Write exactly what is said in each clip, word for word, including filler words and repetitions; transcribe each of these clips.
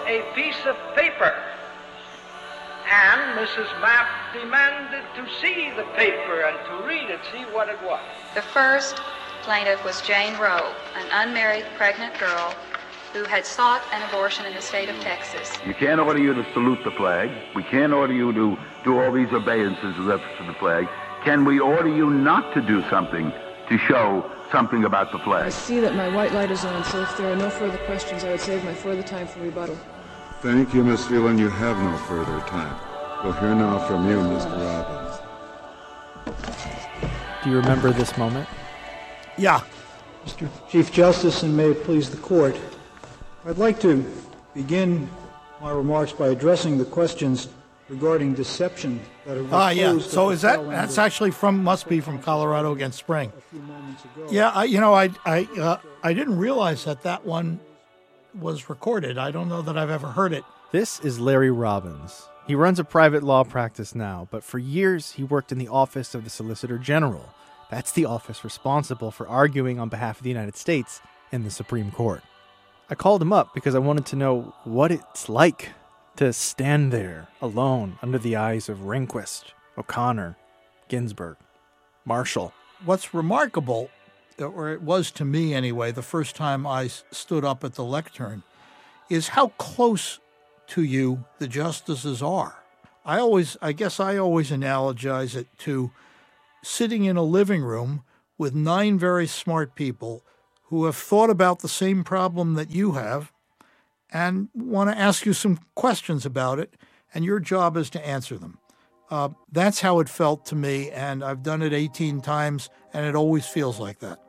a piece of paper. And Missus Mapp demanded to see the paper and to read it, see what it was. The first plaintiff was Jane Roe, an unmarried pregnant girl who had sought an abortion in the state of Texas. You can't order you to salute the flag. We can't order you to do all these obeisances with reference to the flag. Can we order you not to do something to show something about the flag? I see that my white light is on, so if there are no further questions, I would save my further time for rebuttal. Thank you, Miss Phelan. You have no further time. We'll hear now from you, Mister Robbins. Do you remember this moment? Yeah. Mister Chief Justice, and may it please the Court, I'd like to begin my remarks by addressing the questions regarding deception that are Ah, uh, yeah. posed So at is the that tail end that's of- actually from must be from Colorado Against Spring. a few moments ago. Yeah, I, you know, I I uh, I didn't realize that that one was recorded. I don't know that I've ever heard it. This is Larry Robbins. He runs a private law practice now, but for years he worked in the office of the Solicitor General. That's the office responsible for arguing on behalf of the United States in the Supreme Court. I called him up because I wanted to know what it's like to stand there alone under the eyes of Rehnquist, O'Connor, Ginsburg, Marshall. What's remarkable, or it was to me anyway, the first time I s- stood up at the lectern, is how close to you the justices are. I always, I guess I always analogize it to sitting in a living room with nine very smart people who have thought about the same problem that you have and want to ask you some questions about it, and your job is to answer them. Uh, that's how it felt to me, and I've done it eighteen times, and it always feels like that.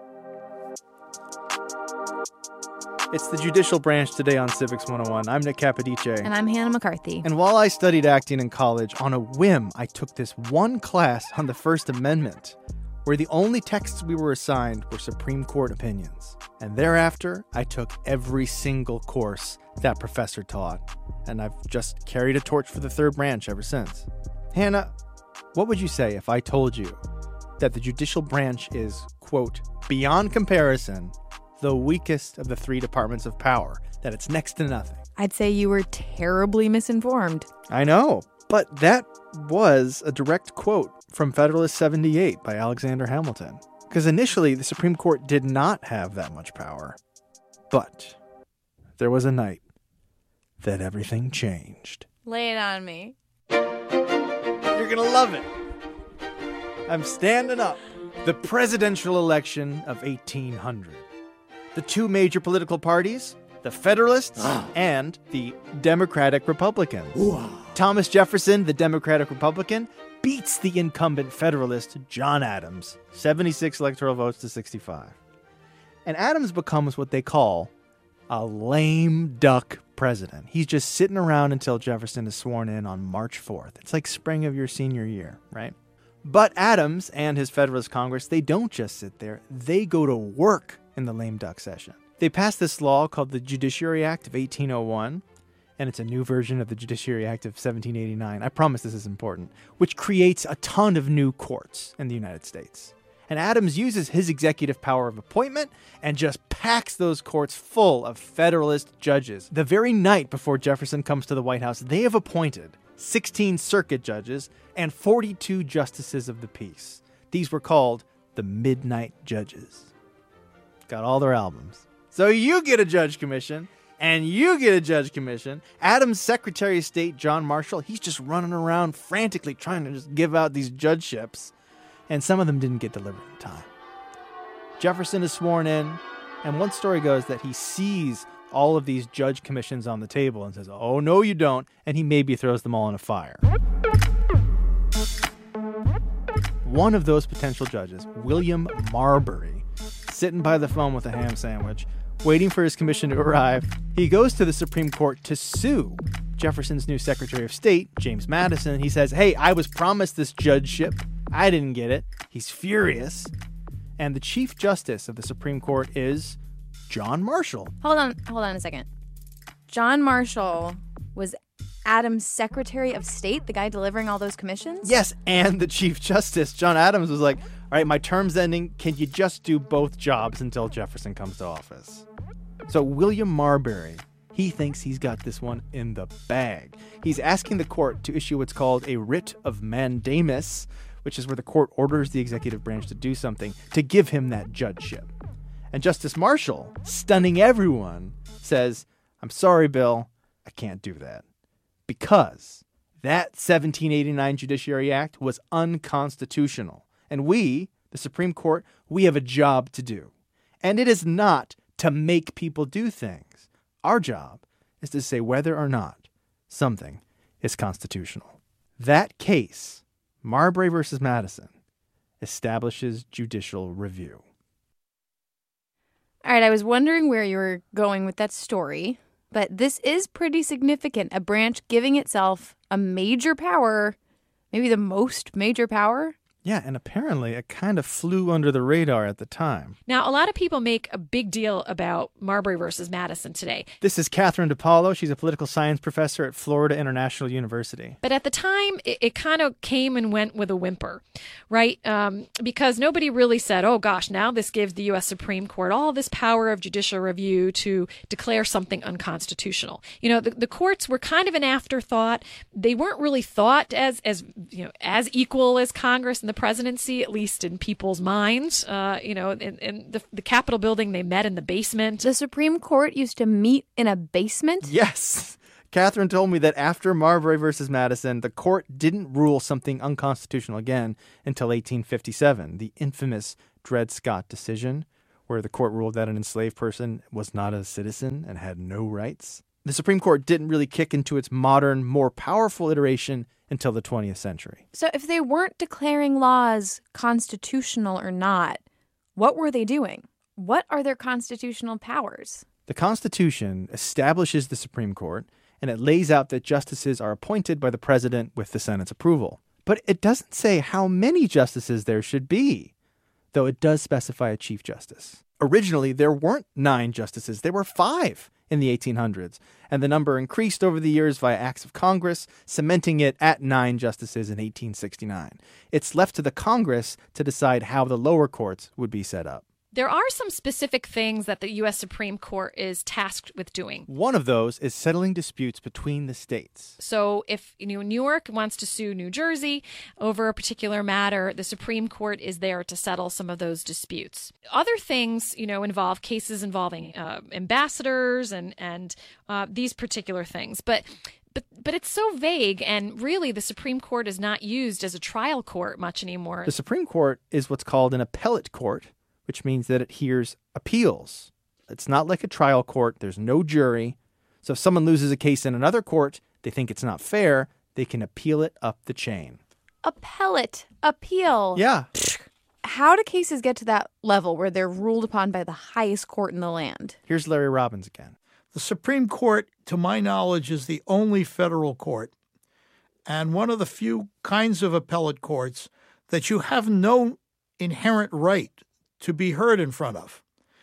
It's the Judicial Branch today on Civics one oh one. I'm Nick Capodice. And I'm Hannah McCarthy. And while I studied acting in college, on a whim, I took this one class on the First Amendment, where the only texts we were assigned were Supreme Court opinions. And thereafter, I took every single course that professor taught. And I've just carried a torch for the third branch ever since. Hannah, what would you say if I told you that the judicial branch is, quote, beyond comparison, the weakest of the three departments of power, that it's next to nothing? I'd say you were terribly misinformed. I know, but that was a direct quote from Federalist seventy-eight by Alexander Hamilton. Because initially, the Supreme Court did not have that much power. But there was a night that everything changed. Lay it on me. You're gonna love it. I'm standing up. The presidential election of eighteen hundred. The two major political parties, the Federalists ah. and the Democratic Republicans. Ooh. Thomas Jefferson, the Democratic Republican, beats the incumbent Federalist, John Adams, seventy-six electoral votes to sixty-five. And Adams becomes what they call a lame duck president. He's just sitting around until Jefferson is sworn in on March fourth. It's like spring of your senior year, right? But Adams and his Federalist Congress, they don't just sit there. They go to work in the lame duck session. They passed this law called the Judiciary Act of eighteen oh one, and it's a new version of the Judiciary Act of seventeen eighty-nine. I promise this is important, which creates a ton of new courts in the United States. And Adams uses his executive power of appointment and just packs those courts full of Federalist judges. The very night before Jefferson comes to the White House, they have appointed sixteen circuit judges and forty-two justices of the peace. These were called the Midnight Judges. Got all their albums. So you get a judge commission, and you get a judge commission. Adams' Secretary of State, John Marshall, he's just running around frantically trying to just give out these judgeships. And some of them didn't get delivered in time. Jefferson is sworn in, and one story goes that he sees all of these judge commissions on the table and says, oh, no, you don't, and he maybe throws them all in a fire. One of those potential judges, William Marbury, sitting by the phone with a ham sandwich, waiting for his commission to arrive, he goes to the Supreme Court to sue Jefferson's new Secretary of State, James Madison. He says, hey, I was promised this judgeship. I didn't get it. He's furious. And the Chief Justice of the Supreme Court is John Marshall. Hold on, hold on a second. John Marshall was Adams' Secretary of State, the guy delivering all those commissions? Yes, and the Chief Justice, John Adams, was like, all right, my term's ending. Can you just do both jobs until Jefferson comes to office? So William Marbury, He thinks he's got this one in the bag. He's asking the court to issue what's called a writ of mandamus, which is where the court orders the executive branch to do something to give him that judgeship. And Justice Marshall, stunning everyone, says, I'm sorry, Bill, I can't do that. Because that seventeen eighty-nine Judiciary Act was unconstitutional. And we, the Supreme Court, we have a job to do. And it is not to make people do things. Our job is to say whether or not something is constitutional. That case, Marbury versus Madison, establishes judicial review. All right, I was wondering where you were going with that story, but this is pretty significant. A branch giving itself a major power, maybe the most major power. Yeah, and apparently it kind of flew under the radar at the time. Now, a lot of people make a big deal about Marbury versus Madison today. This is Catherine DePaulo. She's a political science professor at Florida International University. But at the time, it, it kind of came and went with a whimper, right? Um, because nobody really said, oh, gosh, now this gives the U S Supreme Court all this power of judicial review to declare something unconstitutional. You know, the, the courts were kind of an afterthought. They weren't really thought as, as you know, as equal as Congress and the presidency, at least in people's minds. Uh, you know, in, in the, the Capitol building, they met in the basement. The Supreme Court used to meet in a basement? Yes. Catherine told me that after Marbury versus Madison, the court didn't rule something unconstitutional again until eighteen fifty-seven, the infamous Dred Scott decision, where the court ruled that an enslaved person was not a citizen and had no rights. The Supreme Court didn't really kick into its modern, more powerful iteration until the twentieth century. So if they weren't declaring laws constitutional or not, what were they doing? What are their constitutional powers? The Constitution establishes the Supreme Court, and it lays out that justices are appointed by the president with the Senate's approval. But it doesn't say how many justices there should be, though it does specify a chief justice. Originally, there weren't nine justices. There were five in the eighteen hundreds, and the number increased over the years via acts of Congress, cementing it at nine justices in eighteen sixty-nine. It's left to the Congress to decide how the lower courts would be set up. There are some specific things that the U S Supreme Court is tasked with doing. One of those is settling disputes between the states. So if you know, New York wants to sue New Jersey over a particular matter, the Supreme Court is there to settle some of those disputes. Other things, you know, involve cases involving uh, ambassadors and, and uh, these particular things. But But but it's so vague, and really the Supreme Court is not used as a trial court much anymore. The Supreme Court is what's called an appellate court, which means that it hears appeals. It's not like a trial court. There's no jury. So if someone loses a case in another court, they think it's not fair, they can appeal it up the chain. Appellate. Appeal. Yeah. How do cases get to that level where they're ruled upon by the highest court in the land? Here's Larry Robbins again. The Supreme Court, to my knowledge, is the only federal court and one of the few kinds of appellate courts that you have no inherent right to be heard in front of.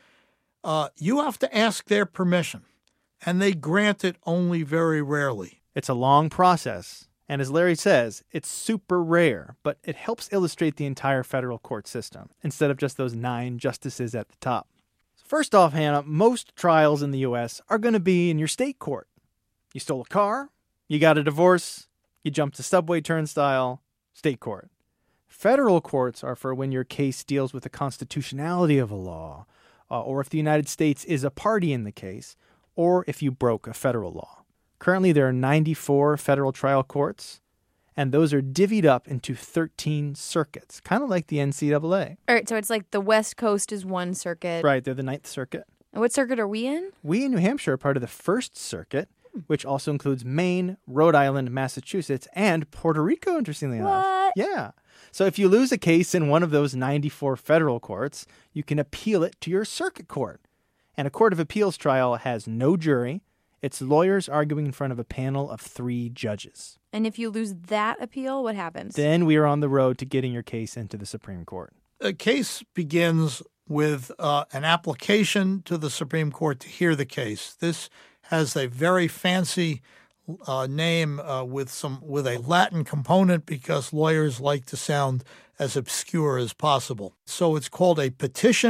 Uh, you have to ask their permission, and they grant it only very rarely. It's a long process, and as Larry says, it's super rare, but it helps illustrate the entire federal court system instead of just those nine justices at the top. First off, Hannah, most trials in the U S are going to be in your state court. You stole a car, you got a divorce, you jumped a subway turnstile, state court. Federal courts are for when your case deals with the constitutionality of a law, uh, or if the United States is a party in the case, or if you broke a federal law. Currently, there are ninety-four federal trial courts, and those are divvied up into thirteen circuits, kind of like the N C double A. All right, so it's like the West Coast is one circuit. Right, they're the Ninth Circuit. And what circuit are we in? We in New Hampshire are part of the First Circuit, which also includes Maine, Rhode Island, Massachusetts, and Puerto Rico, interestingly enough. What? Yeah. So if you lose a case in one of those ninety-four federal courts, you can appeal it to your circuit court. And a court of appeals trial has no jury. It's lawyers arguing in front of a panel of three judges. And if you lose that appeal, what happens? Then we are on the road to getting your case into the Supreme Court. A case begins with uh, an application to the Supreme Court to hear the case. This has a very fancy uh, name uh, with some with a Latin component because lawyers like to sound as obscure as possible. So it's called a petition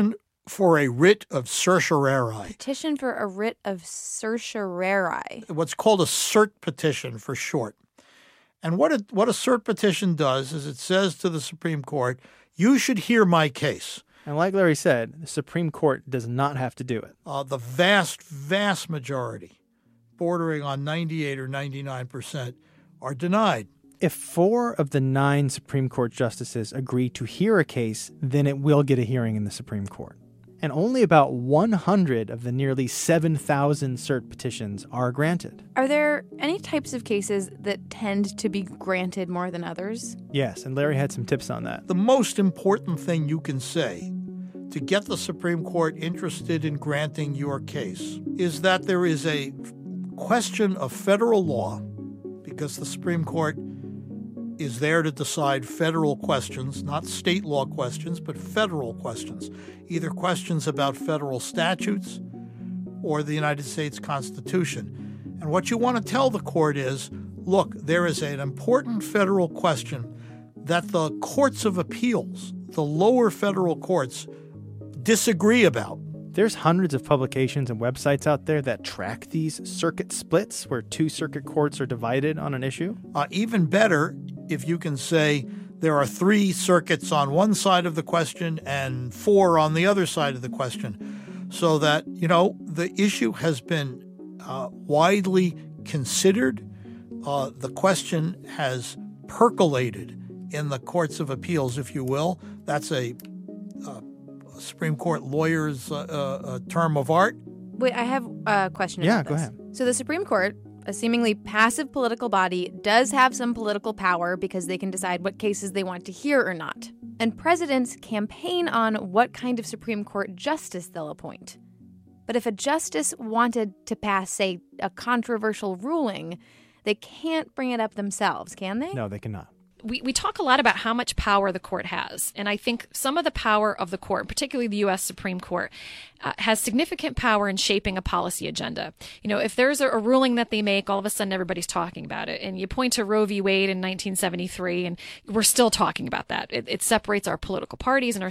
for a writ of certiorari. Petition for a writ of certiorari. What's called a cert petition for short. And what a, what a cert petition does is it says to the Supreme Court, you should hear my case. And like Larry said, the Supreme Court does not have to do it. Uh, the vast, vast majority, bordering on ninety-eight or ninety-nine percent, are denied. If four of the nine Supreme Court justices agree to hear a case, then it will get a hearing in the Supreme Court. And only about one hundred of the nearly seven thousand cert petitions are granted. Are there any types of cases that tend to be granted more than others? Yes, and Larry had some tips on that. The most important thing you can say to get the Supreme Court interested in granting your case is that there is a question of federal law, because the Supreme Court is there to decide federal questions, not state law questions, but federal questions, either questions about federal statutes or the United States Constitution. And what you want to tell the court is, look, there is an important federal question that the courts of appeals, the lower federal courts, disagree about. There's hundreds of publications and websites out there that track these circuit splits where two circuit courts are divided on an issue. Uh, even better if you can say there are three circuits on one side of the question and four on the other side of the question, so that, you know, the issue has been uh, widely considered. Uh, the question has percolated in the courts of appeals, if you will. That's a uh, Supreme Court lawyer's uh, uh, term of art. Wait, I have a question Yeah, about go this. ahead. So the Supreme Court, a seemingly passive political body, does have some political power because they can decide what cases they want to hear or not. And presidents campaign on what kind of Supreme Court justice they'll appoint. But if a justice wanted to pass, say, a controversial ruling, they can't bring it up themselves, can they? No, they cannot. We, we talk a lot about how much power the court has. And I think some of the power of the court, particularly the U S Supreme Court, uh, has significant power in shaping a policy agenda. You know, if there's a, a ruling that they make, all of a sudden everybody's talking about it. And you point to Roe v. Wade in nineteen seventy-three, and we're still talking about that. It, it separates our political parties and our